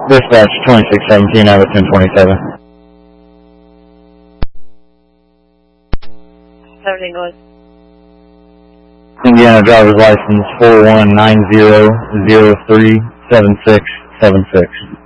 Dispatch 2617 out of 1027. 70 North. Indiana driver's license 4190037676.